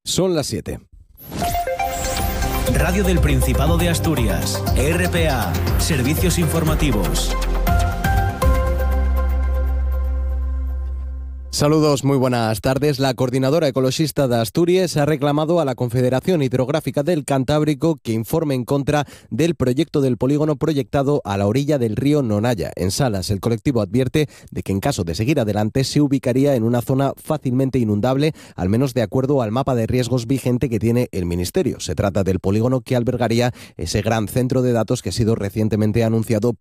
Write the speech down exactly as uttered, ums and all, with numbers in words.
Son las siete. Radio del Principado de Asturias, R P A, Servicios Informativos. Saludos, muy buenas tardes. La Coordinadora Ecologista de Asturias ha reclamado a la Confederación Hidrográfica del Cantábrico que informe en contra del proyecto del polígono proyectado a la orilla del río Nonaya. En Salas, el colectivo advierte de que en caso de seguir adelante se ubicaría en una zona fácilmente inundable, al menos de acuerdo al mapa de riesgos vigente que tiene el Ministerio. Se trata del polígono que albergaría ese gran centro de datos que ha sido recientemente anunciado